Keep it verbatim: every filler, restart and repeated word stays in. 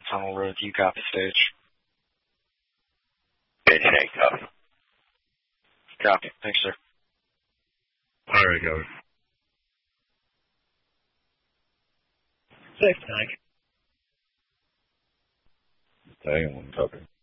Tunnel Road. You copy stage. Stage eight, copy. Copy. Thanks, sir. All right, go. Six, Mike. Second one, copy.